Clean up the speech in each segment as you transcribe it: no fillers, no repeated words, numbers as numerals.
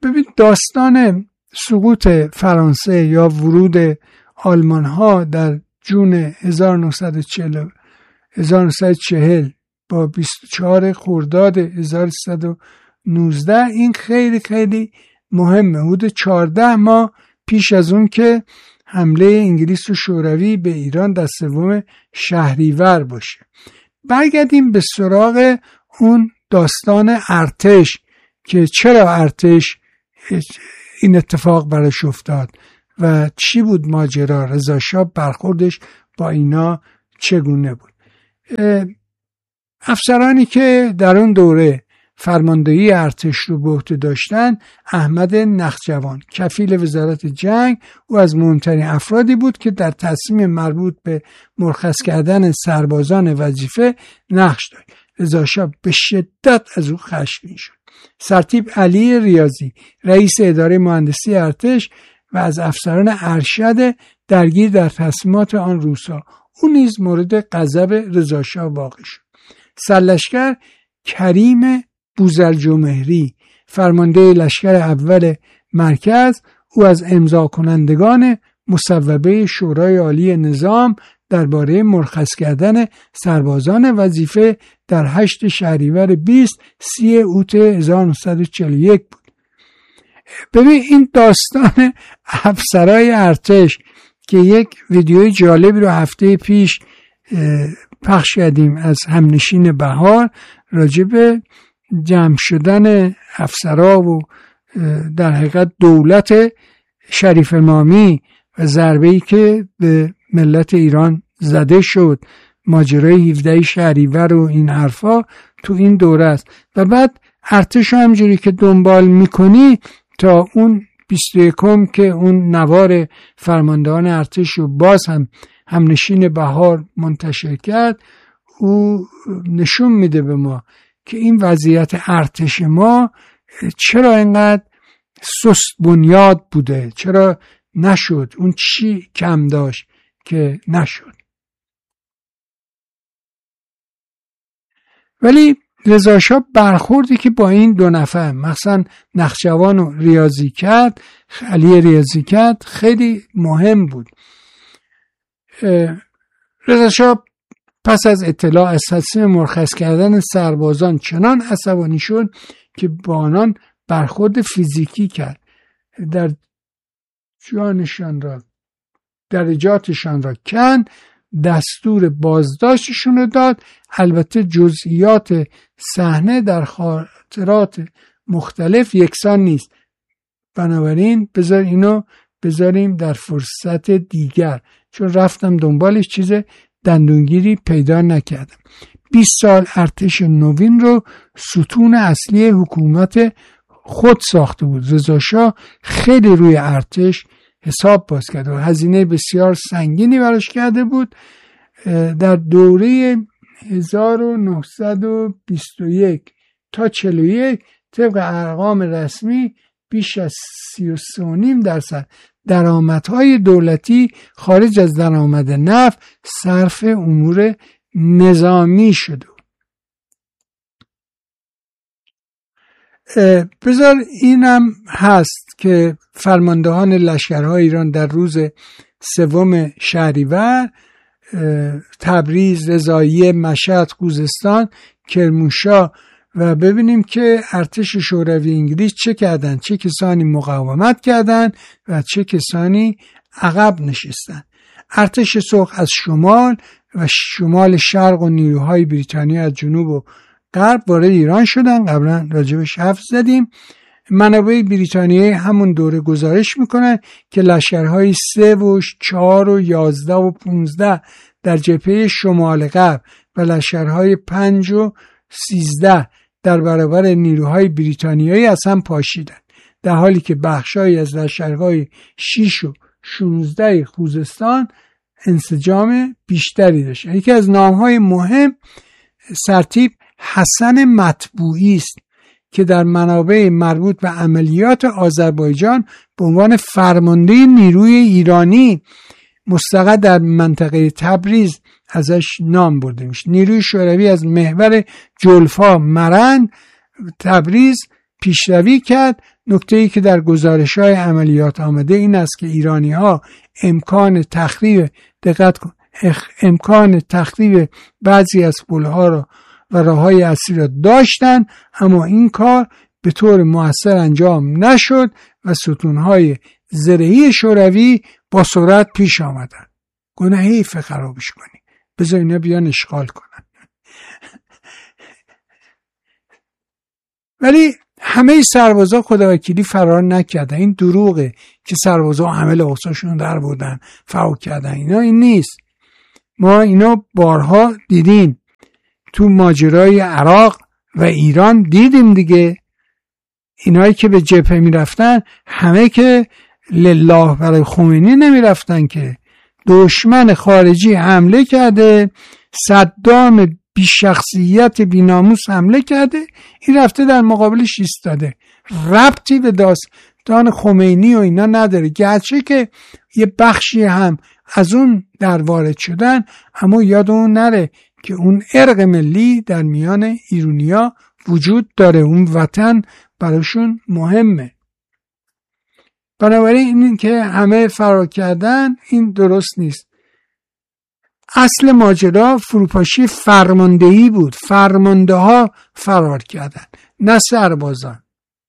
ببین داستان سقوط فرانسه یا ورود آلمان ها در جون 1940 با 24 خرداد 1119 این خیلی خیلی مهمه. حدود 14 ماه پیش از اون که حمله انگلیس و شوروی به ایران در 3 شهریور باشه. برگردیم به سراغ اون داستان ارتش که چرا ارتش این اتفاق براش افتاد و چی بود ماجرا، رضا شاه برخوردش با اینا چگونه بود. افسرانی که در اون دوره فرماندهی ارتش رو به عهده داشتن، احمد نخجوان کفیل وزارت جنگ، او از مهمترین افرادی بود که در تصمیم مربوط به مرخص کردن سربازان وظیفه نقش داشت. رضا شاه به شدت از او خشمگین شد. سرتیپ علی ریاضی رئیس اداره مهندسی ارتش و از افسران ارشد درگیر در تصمیمات آن روزها، او نیز مورد غضب رضا شاه واقع شد. سرلشکر کریم بوزرجمهری فرمانده لشکر اول مرکز، او از امضا کنندگان مصوبه شورای عالی نظام درباره مرخص کردن سربازان وظیفه در 8 شهریور 30 اوت 1941 بود. ببین این داستان افسرهای ارتش که یک ویدیوی جالبی رو هفته پیش پخش کردیم از همنشین بهار راجع به جمع شدن افسرها و در حقیقت دولت شریف امامی و ضربه‌ای که به ملت ایران زده شد، ماجرای 17 شهریور و این حرفا تو این دوره است. و بعد ارتش همجوری که دنبال میکنی تا اون 21 که اون نوار فرماندهان ارتش رو باز هم همنشین بهار منتشر کرد، او نشون میده به ما که این وضعیت ارتش ما چرا اینقدر سست بنیاد بوده، چرا نشد، اون چی کم داشت که نشد. ولی رضا شاه برخوردی که با این دو نفر مثلا نخجوان و علی ریاضی کرد خیلی مهم بود. رضا شاه پس از اطلاع از تصمیم مرخص کردن سربازان چنان عصبانی شد که با آنان برخورد فیزیکی کرد، در جانشان را، درجاتشان را کند، دستور بازداشتشون رو داد. البته جزئیات صحنه در خاطرات مختلف یکسان نیست، بنابراین بذار اینو بذاریم در فرصت دیگر، چون رفتم دنبالش چیز دندونگیری پیدا نکردم. 20 سال ارتش نوین رو ستون اصلی حکومت خود ساخته بود. رضا شاه خیلی روی ارتش حساب باز کرده و هزینه بسیار سنگینی براش کرده بود. در دوره 1921 تا 41 طبق ارقام رسمی بیش از 33.5% درآمدهای دولتی خارج از درآمد نفت صرف امور نظامی شده. بذار اینم هست که فرماندهان لشکرهای ایران در روز 3 شهریور تبریز، رضاییه، مشهد، خوزستان، کرمانشاه و ببینیم که ارتش شوروی انگلیس چه کردن، چه کسانی مقاومت کردن و چه کسانی عقب نشستن. ارتش صلح از شمال و شمال شرق و نیروهای بریتانیا از جنوب و غرب وارد ایران شدن. قبلا راجبش حرف زدیم. منابع بریتانیایی همون دوره گزارش میکنن که لشکرهای 3 و 4 و 11 و 15 در جبهه شمال غرب و لشکرهای 5 و 13 در برابر نیروهای بریتانیایی از هم پاشیدن، در حالی که بخشایی از لشکرهای 6 و 16 خوزستان انسجام بیشتری داشت. یکی از نامهای مهم سرتیپ حسن مطبوعی است که در منابع مربوط به عملیات آذربایجان به عنوان فرمانده نیروی ایرانی مستقر در منطقه تبریز ازش نام برده میشه. نیروی شوروی از محور جلفا، مرند، تبریز پیشروی کرد. نکته‌ای که در گزارش‌های عملیات آمده این است که ایرانی‌ها امکان تخریب بعضی از پل‌ها و راه‌های اصلی را داشتند، اما این کار به طور مؤثر انجام نشد و ستون‌های زرعی شوروی با سرعت پیش آمدند. گناه حیف خرابش کنی، بذار اینا بیان اشغال کنن. ولی همه سربازا خداوکیلی فرار نکردن. این دروغه که سربازا همه لباساشون در بردن فرار کردن. این نیست. ما اینا بارها دیدیم تو ماجرای عراق و ایران دیدیم دیگه. اینایی که به جبهه میرفتن همه که لله برای خمینی نمیرفتن، که دشمن خارجی حمله کرده، صدام بی شخصیت بی ناموس حمله کرده، این رفته در مقابلش ایستاده. ربطی به داستان خمینی و اینا نداره، گرچه که یه بخشی هم از اون در وارد شدن، اما یادمون نره که اون ارق ملی در میان ایرانیا وجود داره، اون وطن براشون مهمه. بنابراین این که همه فرار کردن این درست نیست. اصل ماجرا فروپاشی فرماندهی بود. فرمانده ها فرار کردن، نه سربازان.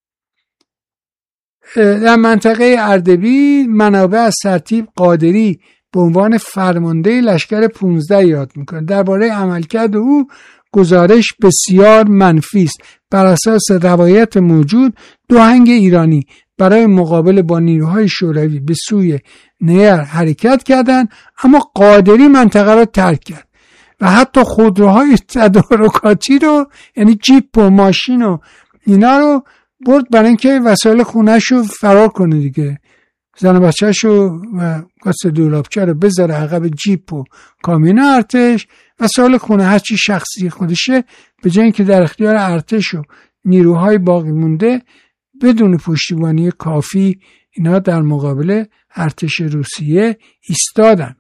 در منطقه اردبیل منابع از سرتیپ قادری به عنوان فرمانده لشکر 15 یاد میکنه. درباره عملکرد او گزارش بسیار منفی است. بر اساس روایت موجود دو آهنگ ایرانی برای مقابله با نیروهای شوروی به سوی نیر حرکت کردند، اما قادری منطقه را ترک کرد و حتی خودروهای تدارکاتی رو، یعنی جیپ و ماشین و اینا رو برد برای اینکه وسایل خونه‌ش رو فرار کنه دیگه. زن و بچه‌ش و کاسه دولابچه رو بذاره عقب جیپ و کامیون ارتش، وسایل خونه هرچی شخصی خودشه به جای اینکه در اختیار ارتش و نیروهای باقی مونده بدون پشتیبانی کافی اینا در مقابل ارتش روسیه ایستادن.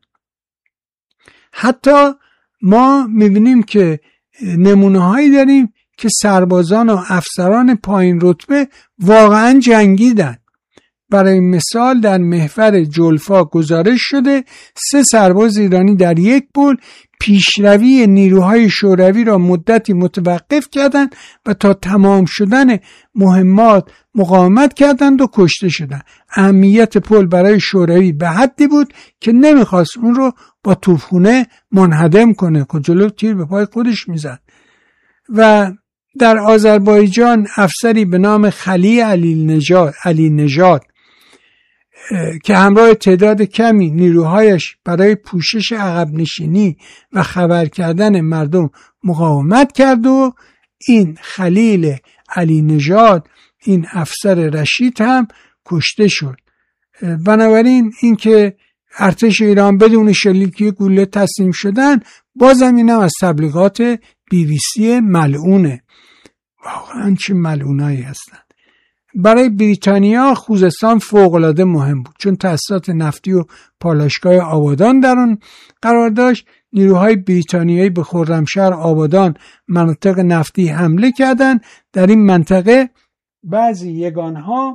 حتی ما میبینیم که نمونه‌هایی داریم که سربازان و افسران پایین رتبه واقعا جنگیدن. برای مثال در محور جلفا گزارش شده 3 سرباز ایرانی در یک پل پیشروی نیروهای شوروی را مدتی متوقف کردند و تا تمام شدن مهمات مقاومت کردند و کشته شدند. اهمیت پل برای شوروی به حدی بود که نمیخواست اون رو با توپخانه منهدم کنه که جلو تیر به پای خودش میزد. و در آذربایجان افسری به نام خلی علی نژاد که همراه تعداد کمی نیروهایش برای پوشش عقب نشینی و خبر کردن مردم مقاومت کرد و این خلیل علی نژاد، این افسر رشید هم کشته شد. بنابراین این که ارتش ایران بدون شلیک گوله تسلیم شدن بازم اینم از تبلیغات BBC ملعونه. واقعا چه ملعونایی هستن. برای بریتانیا خوزستان فوق‌العاده مهم بود، چون تأسیسات نفتی و پالایشگاه آبادان در آن قرار داشت. نیروهای بریتانیایی به خرمشهر، آبادان، مناطق نفتی حمله کردند. در این منطقه بعضی یگانها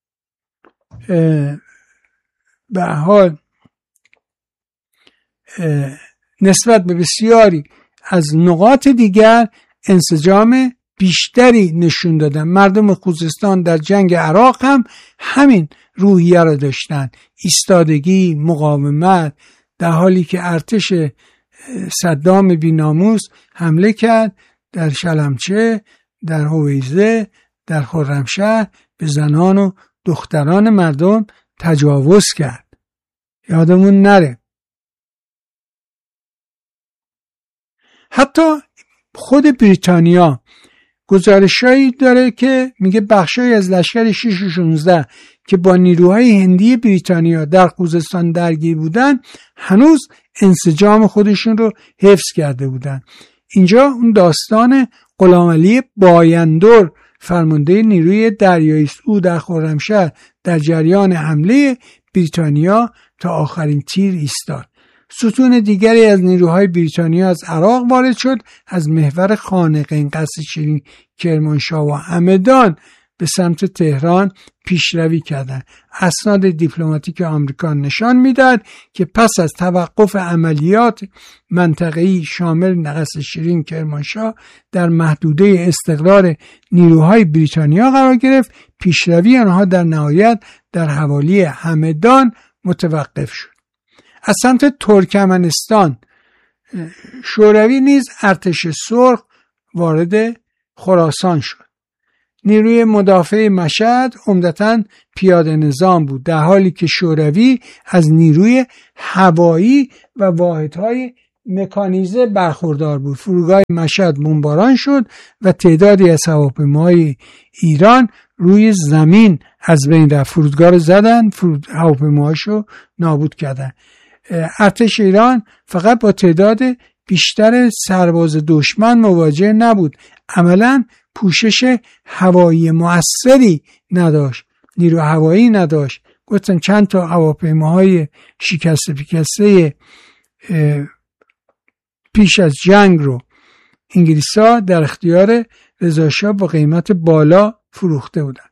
به حال نسبت به بسیاری از نقاط دیگر انسجام بیشتری نشون دادن. مردم خوزستان در جنگ عراق هم همین روحیه را داشتن، ایستادگی، مقاومت، در حالی که ارتش صدام بی‌ناموس حمله کرد در شلمچه، در هویزه، در خرمشهر، به زنان و دختران مردم تجاوز کرد. یادمون نره. حتی خود بریتانیا گزارشایی داره که میگه بخشای از لشکر 6 و 16 که با نیروهای هندی بریتانیا در خوزستان درگیر بودن هنوز انسجام خودشون رو حفظ کرده بودن. اینجا اون داستان غلامعلی بایندر فرمانده نیروی دریایی است. او در خرمشهر در جریان حمله بریتانیا تا آخرین تیر ایستاد. ستون دیگری از نیروهای بریتانیا از عراق وارد شد. از محور خانقین، قصر شیرین، کرمانشاه و همدان به سمت تهران پیشروی کردند. اسناد دیپلماتیک آمریکا نشان میداد که پس از توقف عملیات منطقه‌ای شامل نقص شیرین کرمانشاه در محدوده استقرار نیروهای بریتانیا قرار گرفت. پیشروی آنها در نهایت در حوالی همدان متوقف شد. از سمت ترکمنستان شوروی نیز ارتش سرخ وارد خراسان شد. نیروی مدافع مشهد عمدتاً پیاده نظام بود، در حالی که شوروی از نیروی هوایی و واحدهای مکانیزه برخوردار بود. فرودگاه مشهد بمباران شد و تعدادی از هواپیماهای ایران روی زمین از بین رفت. فرودگاه رو زدن، هواپیماهاشو نابود کردن. ارتش ایران فقط با تعداد بیشتر سرباز دشمن مواجه نبود، عملاً پوشش هوایی مؤثری نداشت، نیرو هوایی نداشت. گفتم چند تا هواپیماهای شکسته پیش از جنگ رو انگلیس‌ها در اختیار رضا شاه با قیمت بالا فروخته بودن.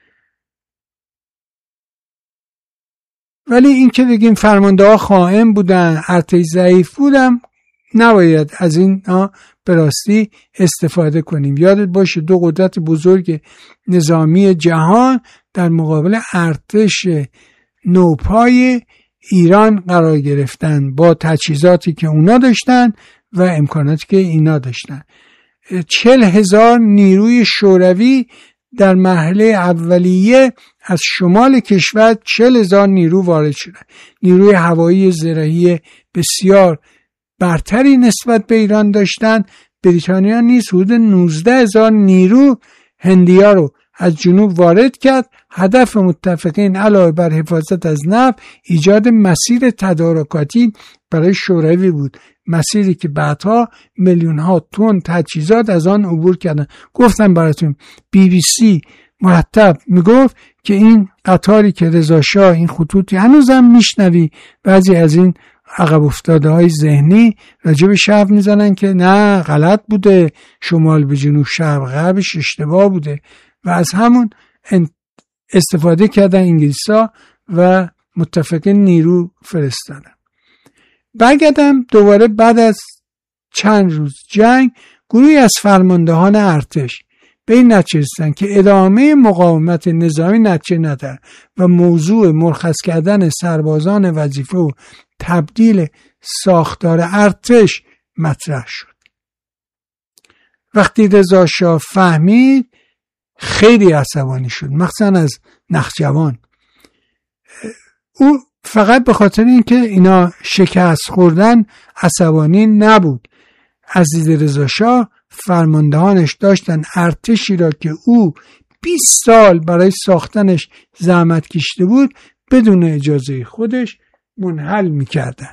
ولی این که بگیم فرمانده ها خائن بودن، ارتش ضعیف بودن، نباید از این به راستی استفاده کنیم. یادت باشه دو قدرت بزرگ نظامی جهان در مقابل ارتش نوپای ایران قرار گرفتن با تجهیزاتی که اونا داشتن و امکاناتی که اینا داشتن. 40,000 نیروی شوروی در مرحله اولیه از شمال کشور 40,000 نیرو وارد شدن. نیروی هوایی زرهی بسیار برتری نسبت به ایران داشتن. بریتانیا نیز حدود 19,000 نیرو هندیا رو از جنوب وارد کرد. هدف متفقین علاوه بر حفاظت از نفت ایجاد مسیر تدارکاتی برای شوروی بود، مسیری که بعدها میلیون ها تن تجهیزات از آن عبور کردن. گفتم براتون BBC مرتب میگفت که این قطاری که رضا شاه، این خطوطی هنوزم میشنوی بعضی از این عقب افتاده های ذهنی راجع به شرق میزنن که نه غلط بوده، شمال به جنوب شرق غربش اشتباه بوده و از همون استفاده کردن انگلیسا و متفقین نیرو فرستادن. برگردم دوباره بعد از چند روز جنگ گروهی از فرماندهان ارتش به این نتیجه رسیدند که ادامه مقاومت نظامی نتیجه ندارد و موضوع مرخص کردن سربازان وظیفه و تبدیل ساختار ارتش مطرح شد. وقتی رضا شاه فهمید خیلی عصبانی شد، مخصوصا از نخجوان. او فقط به خاطر اینکه اینا شکست خوردن عصبانی نبود. از دید رضا شاه فرماندهانش داشتن ارتشی را که او 20 سال برای ساختنش زحمت کشیده بود بدون اجازه خودش منحل میکردن.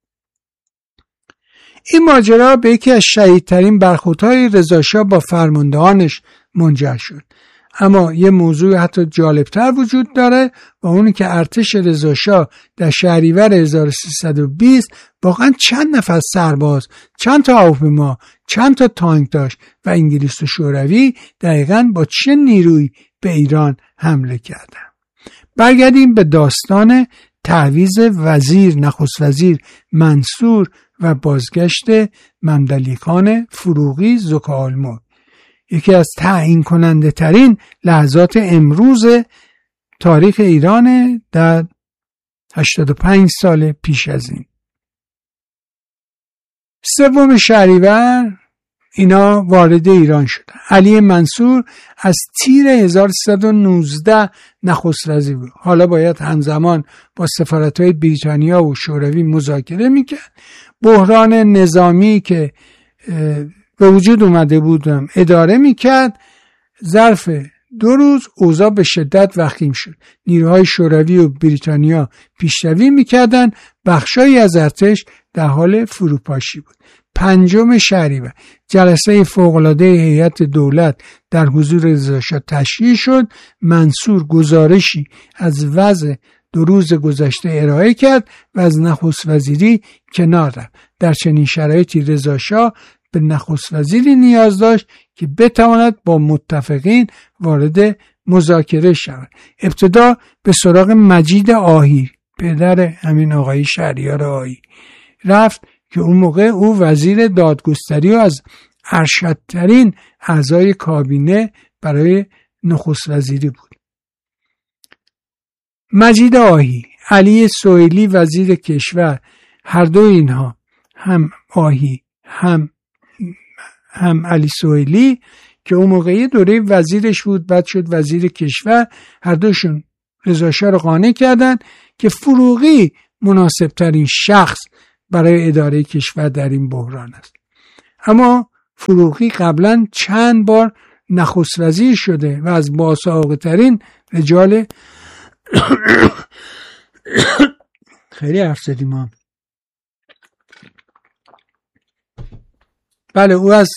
این ماجرا به یکی از شدیدترین برخوردهای رضا شاه با فرماندهانش منجر شد. اما یه موضوع حتی جالبتر وجود داره و اونی که ارتش رضا شاه در شهریور 1320 واقعا چند نفر سرباز، چند تا هواپیما، چند تا تانک داشت و انگلیس و شوروی دقیقاً با چه نیرویی به ایران حمله کردن. برگردیم به داستان تعویض وزیر، نخست وزیر منصور و بازگشت ممدلیخان فروغی زکالملک. یکی از تعیین کننده ترین لحظات امروز تاریخ ایران در 85 سال پیش از این. 3 شهریور اینا وارد ایران شدن. علی منصور از تیر 1319 نخست وزیر بود. حالا باید همزمان با سفارت‌های بریتانیا و شوروی مذاکره میکرد. بحران نظامی که به وجود اومده بودم اداره میکرد. ظرف 2 روز اوضاع به شدت وخیم شد. نیروهای شوروی و بریتانیا پیشروی میکردن. بخشایی از ارتش در حال فروپاشی بود. 5 شهریور جلسه فوق‌العاده هیئت دولت در حضور رضا شاه تشکیل شد. منصور گزارشی از وضع 2 روز گذشته ارائه کرد و از نخست وزیری کنار رفت. در چنین شرایطی رضا شاه به نخست وزیری نیاز داشت که بتواند با متفقین وارد مذاکره شود. ابتدا به سراغ مجید آهی، پدر همین آقای شهریار آهی رفت که اون موقع او وزیر دادگستری و از ارشدترین اعضای کابینه برای نخست وزیری بود. مجید آهی، علی سهیلی وزیر کشور، هر دو اینها، هم آهی هم علی سهیلی که اون موقعی دوره وزیرش بود، بعد شد وزیر کشور، هر دوشون رضا شاه رو قانع کردن که فروغی مناسب ترین شخص برای اداره کشور در این بحران است. اما فروغی قبلا چند بار نخست وزیر شده و از باسابقه ترین رجال خیلی حرف زدیم ما. بله، او از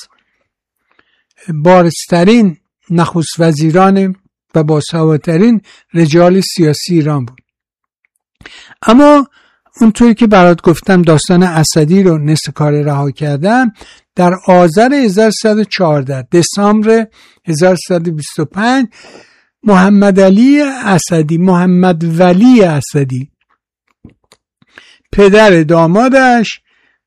بارزترین نخست وزیران و باسوادترین رجال سیاسی ایران بود. اما اونطوری که برات گفتم داستان اسدی رو نصف کار رها کردم. در آذر 1114 دسامبر 1125 محمد ولی اسدی پدر دامادش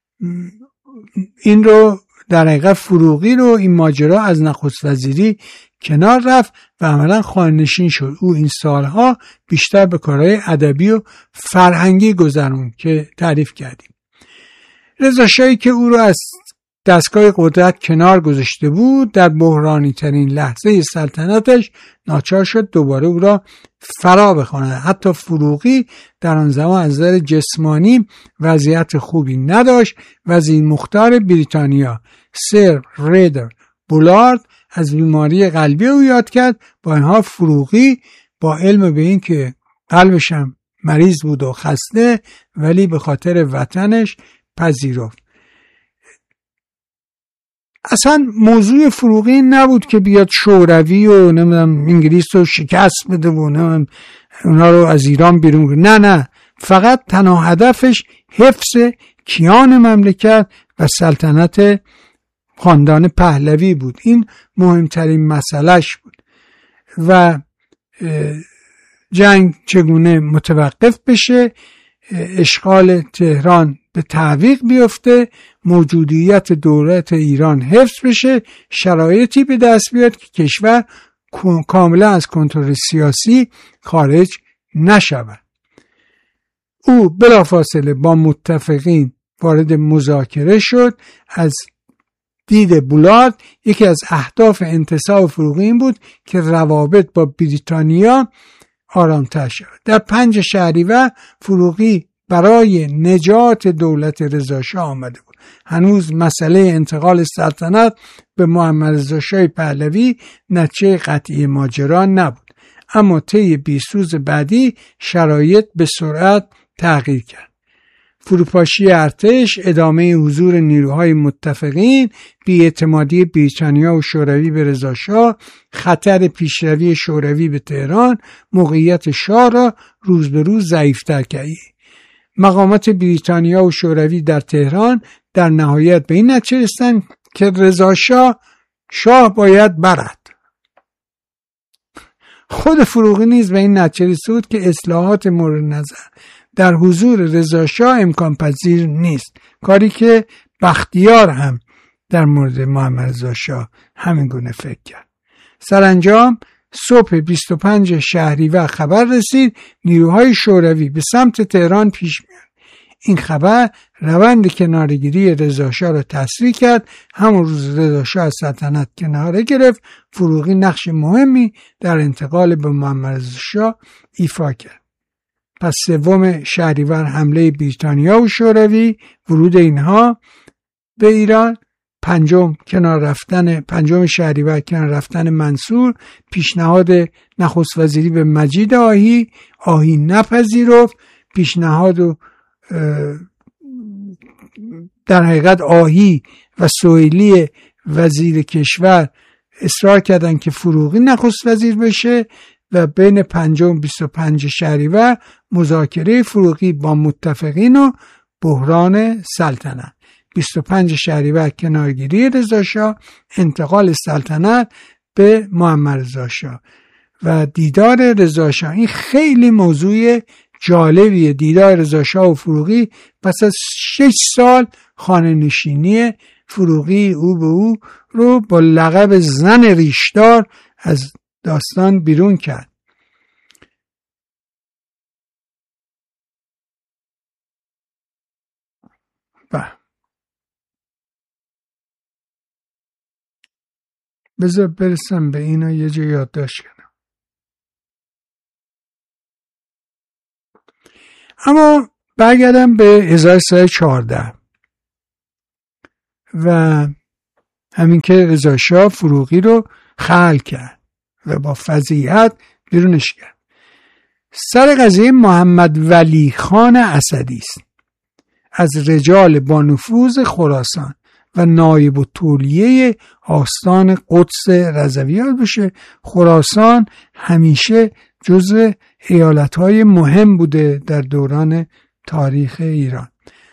این رو در حقیقت فروغی رو این ماجرا از نخست وزیری کنار رفت و عملا خانه‌نشین شد. او این سالها بیشتر به کارهای ادبی و فرهنگی گذرون که تعریف کردیم. رضا شاهی که او رو از دستگاه قدرت کنار گذاشته بود در بحرانی ترین لحظه سلطنتش ناچار شد دوباره او را فرا بخواند. حتی فروغی در آن زمان از نظر جسمانی وضعیت خوبی نداشت. وزیر مختار بریتانیا سر ریدر بولارد از بیماری قلبی او یاد کرد. با اینها فروغی با علم به این که قلبش هم مریض بود و خسته، ولی به خاطر وطنش پذیرفت. اصلا موضوع فروغی نبود که بیاد شوروی و نمیدونم انگلیس رو شکست بده و نمیدونم اونا رو از ایران بیرون. نه، فقط تنها هدفش حفظ کیان مملکت و سلطنت خاندان پهلوی بود. این مهمترین مسئلهش بود و جنگ چگونه متوقف بشه، اشغال تهران به تعویق بیفته، موجودیت دولت ایران حفظ بشه، شرایطی به دست بیاد که کشور کاملا از کنترل سیاسی خارج نشود. او بلافاصله با متفقین وارد مذاکره شد. از دید بولارد یکی از اهداف انتصاب فروغی این بود که روابط با بریتانیا آرامتر شود. در 5 شهریور فروغی برای نجات دولت رضا شاه آمده بود. هنوز مسئله انتقال سلطنت به محمد رضا شاه پهلوی نتیجه قطعی ماجرا نبود. اما طی 20 روز بعدی شرایط به سرعت تغییر کرد. فروپاشی ارتش، ادامه حضور نیروهای متفقین، بی‌اعتمادی بریتانیا و شوروی به رضا شاه، خطر پیشروی شوروی به تهران، موقعیت شاه را روز به روز ضعیف‌تر کرد. مقامات بریتانیا و شوروی در تهران در نهایت به این نتیجه رسیدند که رضا شاه باید برد. خود فروغی نیز به این نتیجه رسید که اصلاحات مورد نظر در حضور رضا شاه امکان پذیر نیست، کاری که بختیار هم در مورد محمد رضا شاه همین گونه فکر کرد. سرانجام صبح 25 شهریور خبر رسید نیروهای شوروی به سمت تهران پیش میاد. این خبر روند کنارگیری رضا شاه را تسریع کرد. همون روز رضا شاه از سلطنت کناره گرفت. فروغی نقش مهمی در انتقال به محمد رضا شاه ایفا کرد. پس 3 شهریور حمله بریتانیا و شوروی، ورود اینها به ایران، 5 شهریور کنار رفتن منصور، پیشنهاد نخست وزیری به مجید آهی نپذیرفت. پیشنهاد و در حقیقت آهی و سهیلی وزیر کشور اصرار کردند که فروغی نخست وزیر بشه و بین 5 و 25 شهریور مذاکره فروغی با متفقین و بحران سلطنت. 25 شهریور کنارگیری رضا شاه، انتقال سلطنت به محمد رضا شاه و دیدار رضا شاه. این خیلی موضوع جالبیه. دیدار رضا شاه و فروغی پس از 6 سال خانه نشینی فروغی او به او رو با لقب زن ریشدار از داستان بیرون کرد. بذار برسم به اینا، یه جا یادداشت کنم. اما برگردم به 1314 و همین که رضا شاه فروغی رو خلع کرد و با فضیحت بیرونش کرد. سر قضیه محمد ولی خان اسدی است، از رجال با نفوذ خراسان و نایب التولیه آستان قدس رضویات بشه. خراسان همیشه جزو ایالت‌های مهم بوده در دوران تاریخ ایران.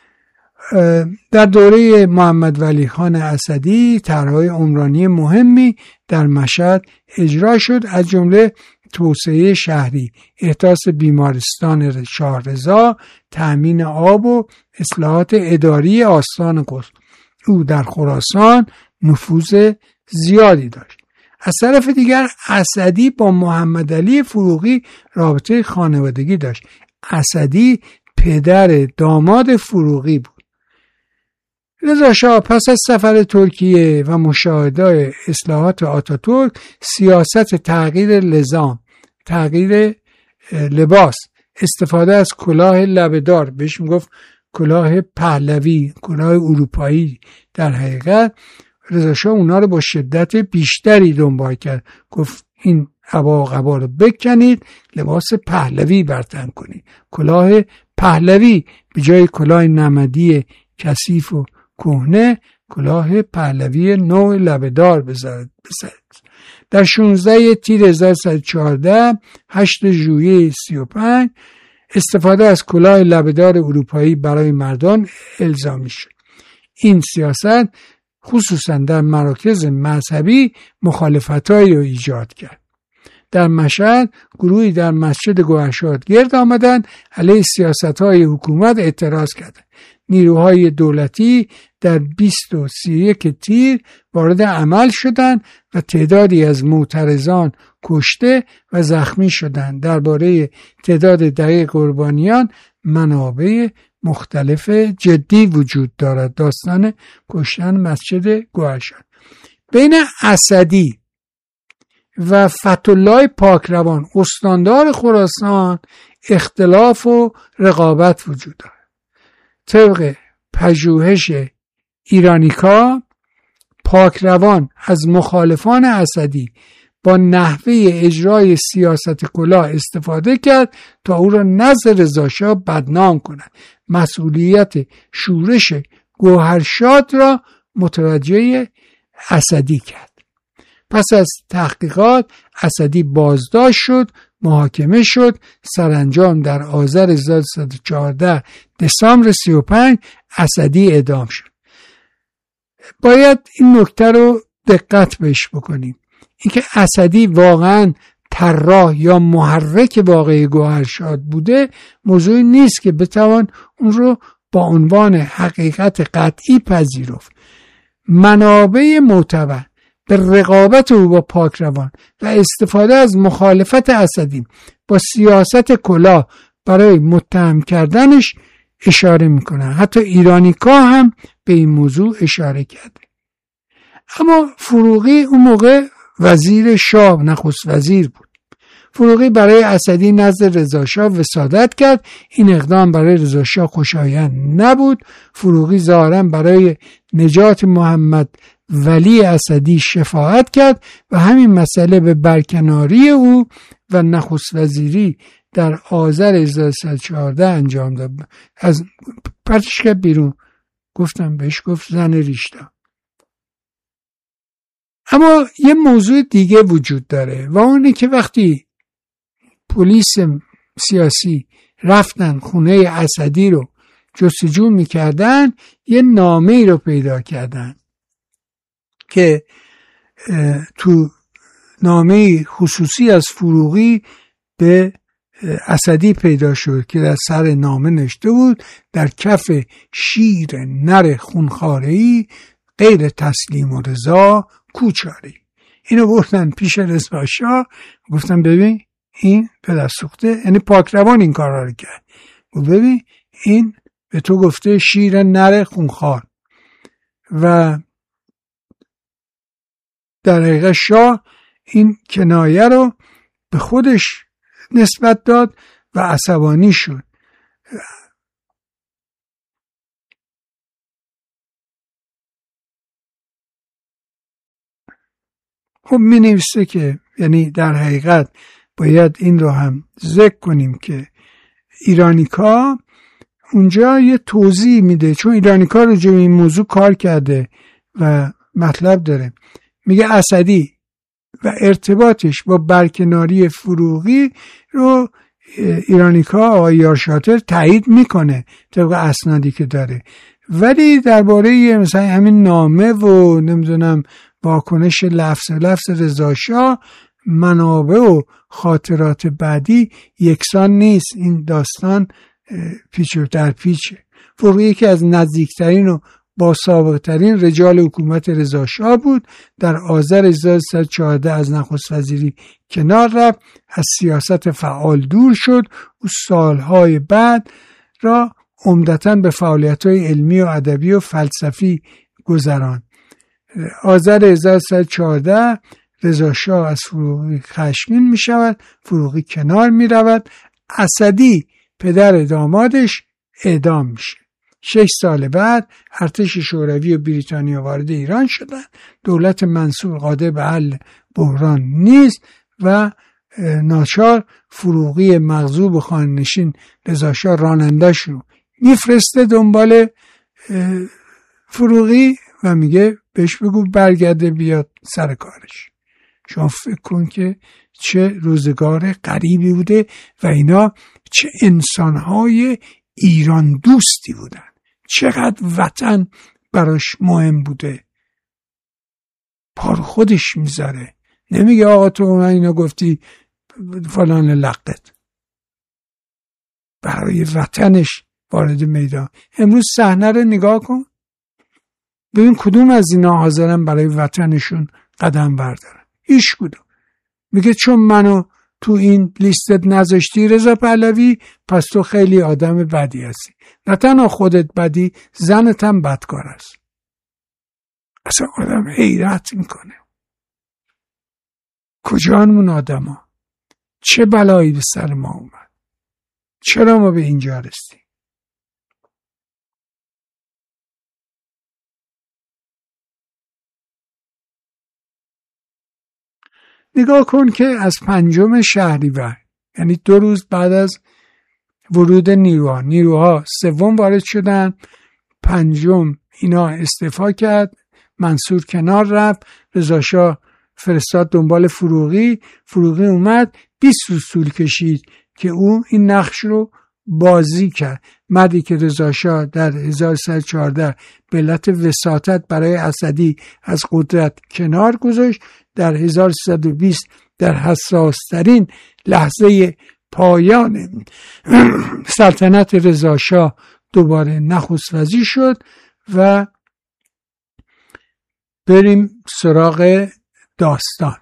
در دوره محمد ولی خان اسدی طرح‌های عمرانی مهمی در مشهد اجرا شد، از جمله توسعه شهری، احداث بیمارستان شاه رضا، تأمین آب و اصلاحات اداری آستان قدس. او در خراسان نفوذ زیادی داشت. از طرف دیگر اسدی با محمد علی فروغی رابطه خانوادگی داشت. اسدی پدر داماد فروغی بود. رضا شاه پس از سفر ترکیه و مشاهده اصلاحات آتاتورک، سیاست تغییر لزام، تغییر لباس، استفاده از کلاه لبه‌دار، بهش میگفت کلاه پهلوی، کلاه اروپایی، در حقیقت رضا شاه اونا رو با شدت بیشتری دنبال کرد. گفت این قبا رو بکنید، لباس پهلوی برتن کنید، کلاه پهلوی به جای کلاه نمدی کثیف و کهنه، کلاه پهلوی نوع لبه‌دار بذارید. در 16 تیر 1114 8 ژوئیه 35 استفاده از کلاه لبه‌دار اروپایی برای مردان الزامی شد. این سیاست خصوصا در مراکز مذهبی مخالفتایی را ایجاد کرد. در مشهد گروهی در مسجد گوهرشاد گرد آمدند، علیه سیاست‌های حکومت اعتراض کردند. نیروهای دولتی در 20 و 31 تیر وارد عمل شدند و تعدادی از معترضان کشته و زخمی شدند. درباره تعداد دقیق قربانیان منابع مختلف جدی وجود دارد. داستان کشتن مسجد گوهرشاد. بین اسدی و فتح‌الله پاکروان استاندار خراسان اختلاف و رقابت وجود دارد. طبق پژوهش ایرانیکا، پاکروان از مخالفان اسدی با نحوه اجرای سیاست کلاه استفاده کرد تا او را نزد رضا شاه بدنام کند. مسئولیت شورش گوهرشاد را متوجه اسدی کرد. پس از تحقیقات اسدی بازداشت شد، محاکمه شد. سرانجام در آذر 1314 دسامبر 35 اسدی اعدام شد. باید این نکته رو دقت بهش بکنیم، اینکه اسدی واقعا طراح یا محرک واقعی گوهرشاد بوده موضوعی نیست که بتوان اون رو با عنوان حقیقت قطعی پذیرفت. منابع معتبر به رقابت او با پاکروان و استفاده از مخالفت اسدی با سیاست کلاه برای متهم کردنش اشاره میکنن. حتی ایرانیکا هم به این موضوع اشاره کرده. اما فروغی اون موقع وزیر شاه، نخست وزیر بود. فروغی برای اسدی نزد رضا شاه وسادت کرد. این اقدام برای رضا شاه خوشایند نبود. فروغی ظاهراً برای نجات محمد ولی اسدی شفاعت کرد و همین مسئله به برکناری او و نخست وزیری در آذر 1314 انجام داد. از پرتش کرد بیرون. گفتم بهش گفت زن ریشدار. اما یه موضوع دیگه وجود داره و اونی که وقتی پلیس سیاسی رفتن خونه اسدی رو جستجو میکردن، یه نامه‌ای رو پیدا کردن که تو نامه خصوصی از فروغی به اسدی پیدا شد که در سر نامه نوشته بود در کف شیر نر خونخواره‌ای غیر تسلیم و رضا کوچاری. اینو بردن پیش رضا شاه، گفتن ببین این پدر سوخته، یعنی پاکروان این کارا رو کرد، و ببین این به تو گفته شیر نر خونخوار. و در حقیقت شاه این کنایه رو به خودش نسبت داد و عصبانی شد. خب می نویسته که یعنی در حقیقت باید این رو هم ذکر کنیم که ایرانیکا اونجا یه توضیح میده، چون ایرانیکا رو جو این موضوع کار کرده و مطلب داره. میگه اسدی و ارتباطش با برکناری فروغی رو ایرانیکا آقای یارشاتر تایید میکنه طبق اسنادی که داره، ولی درباره مثلا همین نامه و نمیدونم واکنش لفظ رضا شاه منابع و خاطرات بعدی یکسان نیست. این داستان پیچ و در پیچه. فروغی یکی از نزدیکترین و با سابقه ترین رجال حکومت رضا شاه بود. در آذر 1314 از نخست وزیری کنار رفت، از سیاست فعال دور شد و سالهای بعد را عمدتاً به فعالیت‌های علمی و ادبی و فلسفی گذراند. آذر 1314 رضا شاه از فروغی خشمگین می شود، فروغی کنار می رود، اسدی پدر دامادش اعدام میشه. 6 سال بعد ارتش شوروی و بریتانیا وارد ایران شدند. دولت منصور قادر به حل بحران نیست و ناچار فروغی مغضوب خانه‌نشین رضا شاه راننده‌اش رو میفرسته دنبال فروغی و میگه بهش بگو برگرده بیاد سر کارش. شما فکر کن که چه روزگار غریبی بوده و اینا چه انسانهای ایران دوستی بودن، چقدر وطن براش مهم بوده. پارو خودش میذاره، نمیگه آقا تو من اینو گفتی فلان لقت، برای وطنش وارد میدان. امروز صحنه رو نگاه کن ببین کدوم از اینا حاضرن برای وطنشون قدم بردارن. هیچ کدوم. میگه چون منو تو این لیستت نذاشتی رضا پهلوی پس تو خیلی آدم بدی هستی. نه تنها خودت بدی، زنت هم بدکار است. اصلا آدم حیرت میکنه کجانمون آدم ها، چه بلایی به سر ما اومد، چرا ما به اینجا رسیدیم. نگاه کن که از 5 شهریور یعنی 2 روز بعد از ورود نیروها 3 وارد شدن، 5 اینا استعفا کرد، منصور کنار رفت، رضا شاه فرستاد دنبال فروغی اومد. 20 روز طول کشید که او این نقش رو بازی کرد. مردی که رضا شاه در 1314 به علت وساطت برای اسدی از قدرت کنار گذاشت، در 1320 در حساسترین لحظه پایان سلطنت رضا شاه دوباره نخست وزیر شد. و بریم سراغ داستان.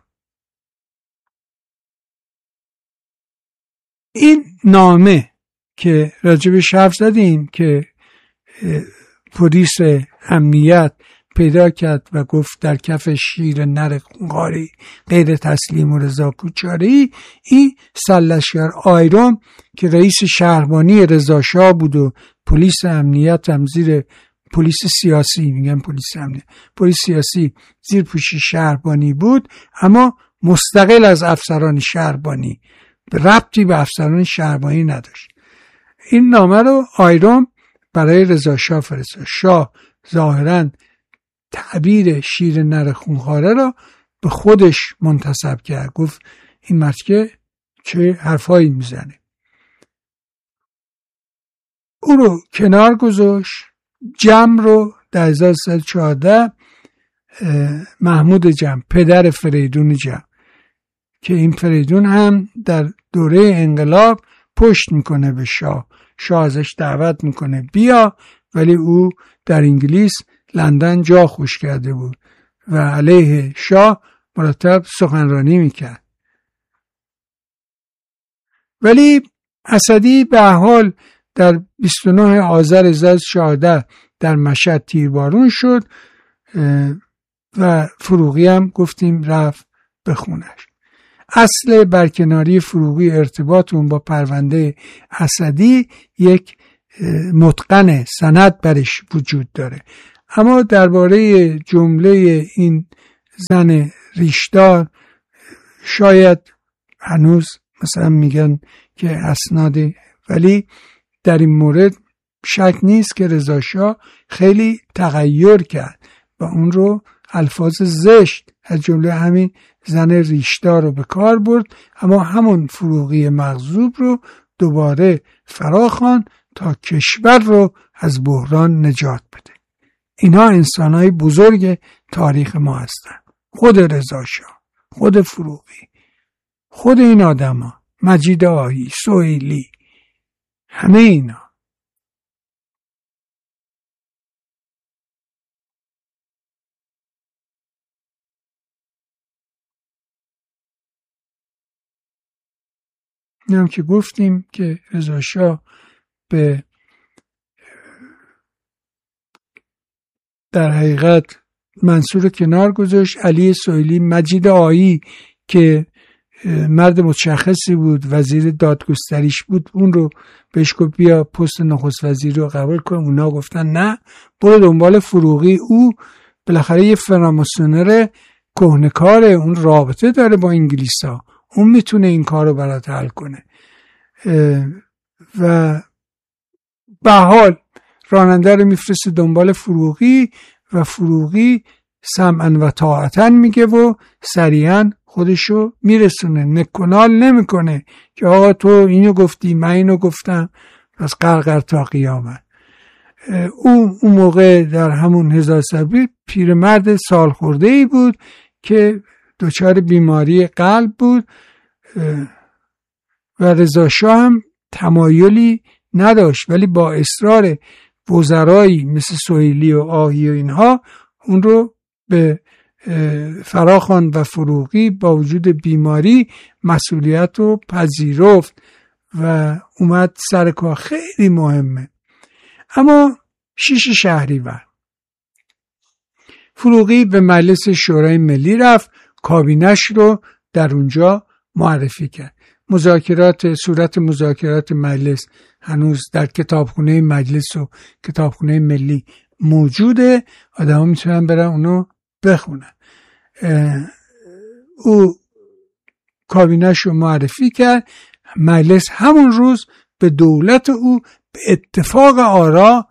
این نامه که راجبش حرف زدیم که پلیس امنیت پیدا کرد و گفت در کف شیر نر خونخواری غیر تسلیم و رضا کوچاری، این سرلشکر آیرام که رئیس شهربانی رضا شاه بود و پلیس امنیت هم زیر پلیس سیاسی، میگم پلیس امنیت، پلیس سیاسی زیر پوشی شهربانی بود، اما مستقل از افسران شهربانی، ربطی به افسران شهربانی نداشت. این نامه رو آیرام برای رضا شاه فرستاد. شاه ظاهراً تعبیر شیر نر خونخواره را به خودش منتسب کرد، گفت این مرد که چه حرفایی میزنه. او رو کنار گذاشت. جم رو در 1314 محمود جم، پدر فریدون جم، که این فریدون هم در دوره انقلاب پشت میکنه به شاه ازش دعوت میکنه بیا، ولی او در انگلیس لندن جا خوش کرده بود و علیه شاه مرتب سخنرانی میکرد. ولی اسدی به حال در 29 آذر 14 در مشهد تیربارون شد و فروغی هم گفتیم رفت به خونش. اصل برکناری فروغی ارتباط اون با پرونده اسدی یک متقن سند برش وجود داره، اما درباره جمله این زن ریشدار شاید هنوز مثلا میگن که اسنادی، ولی در این مورد شک نیست که رضا شاه خیلی تغییر کرد و اون رو الفاظ زشت از جمله همین زن ریشدار رو به کار برد، اما همون فروغی مغضوب رو دوباره فراخوان تا کشور رو از بحران نجات بده. اینا انسانهای بزرگ تاریخ ما هستن. خود رضا شاه، خود فروغی، خود این آدما، مجید آهی، سهیلی، همه اینا. اینم که گفتیم که رضا شاه به در حقیقت منصور کنار گذاشت. علی سهیلی، مجید آیی که مرد متشخصی بود، وزیر دادگستریش بود، اون رو بهش گفت بیا پست نخست وزیر رو قبول کن. اونا گفتن نه، برو دنبال فروغی، او بالاخره یه فراماسونر کهنکاره، اون رابطه داره با انگلیسا، اون میتونه این کار رو برات حل کنه. و به حال راننده رو میفرسته دنبال فروغی و فروغی سمعا و طاعتا میگه و سریعا خودشو میرسونه، نکنال نمیکنه که آقا تو اینو گفتی من اینو گفتم پس قرقر تا قیامت. اون موقع در همون 1300 پیرمرد سالخورده ای بود که دچار بیماری قلب بود و رضا شاه هم تمایلی نداشت، ولی با اصرار وزرایی مثل سهیلی و آهی و اینها اون رو به فراخوان و فروغی با وجود بیماری مسئولیت رو پذیرفت و اومد سر کار. خیلی مهمه. اما 6 شهریور فروغی به مجلس شورای ملی رفت، کابینش رو در اونجا معرفی کرد. صورت مذاکرات مجلس هنوز در کتابخونه مجلس و کتابخونه ملی موجوده، آدم ها میتونن برن اونو بخونن. او کابینش رو معرفی کرد. مجلس همون روز به دولت او به اتفاق آرا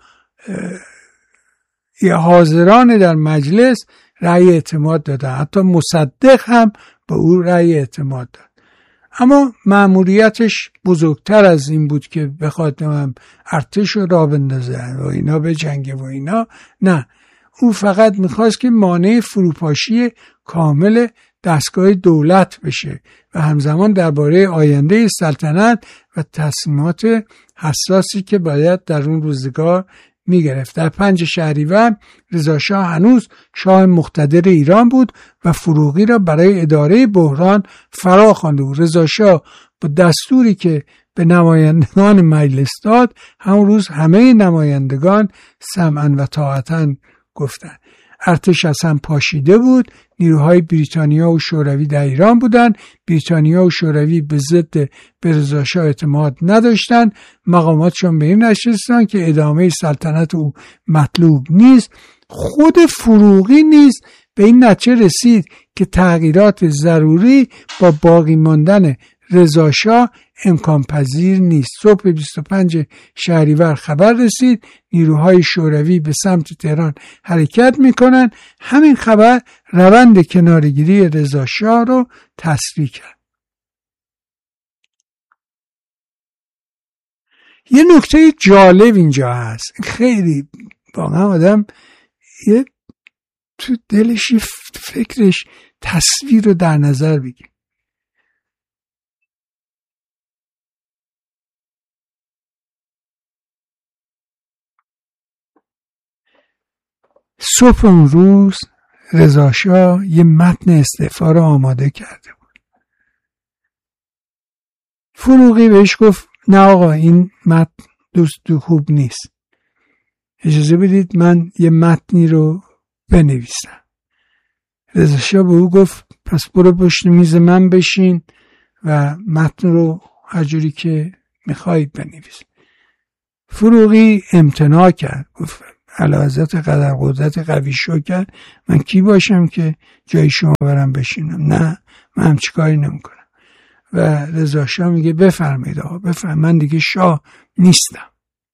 یا حاضران در مجلس رأی اعتماد دادن، حتی مصدق هم به او رأی اعتماد داد. اما مأموریتش بزرگتر از این بود که بخواد ارتش رو راه بندازه و اینا به جنگ و اینا، نه، او فقط میخواست که مانع فروپاشی کامل دستگاه دولت بشه و همزمان درباره آینده سلطنت و تصمیمات حساسی که باید در اون روزگار میگرفت. در 5 شهریور رضا شاه هنوز شاه مقتدر ایران بود و فروغی را برای اداره بحران فرا خوانده بود. رضا شاه با دستوری که به نمایندگان مجلس داد همون روز همه نمایندگان سمعا و طاعتا گفتند. ارتش اصلا پاشیده بود. نیروهای بریتانیا و شوروی در ایران بودند. بریتانیا و شوروی به ضد به رضا شاه اعتماد نداشتند. مقاماتشون به این نشستند که ادامه سلطنت او مطلوب نیست. خود فروغی نیز به این نتیجه رسید که تغییرات ضروری با باقی ماندن رضا شاه امکان پذیر نیست. صبح 25 شهریور خبر رسید نیروهای شوروی به سمت تهران حرکت میکنن. همین خبر روند کنارگیری رضا شاه رو تسریع کرد. یه نکته جالب اینجا هست، خیلی واقعا آدم یه تو دلش فکرش تصویر رو در نظر بگیر. صبح اون روز رضا شاه یه متن استعفا رو آماده کرده بود. فروغی بهش گفت نه آقا این متن دوست خوب نیست، اجازه بدید من یه متنی رو بنویسم. رضا شاه به او گفت پس برو پشت میز من بشین و متن رو هر جوری که میخواید بنویس. فروغی امتناع کرد، گفت اعلیحضرت قدر قدرت قوی شو کرد، من کی باشم که جای شما برم بشینم؟ نه من همچی کاری نمیکنم. و رضا شاه میگه بفرمایید آقا بفرمایید، من دیگه شاه نیستم.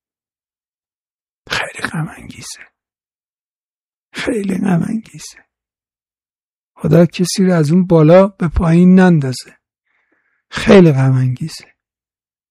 خیلی غم انگیزه، خیلی غم انگیزه. خدا کسی رو از اون بالا به پایین نندازه. خیلی غم انگیزه.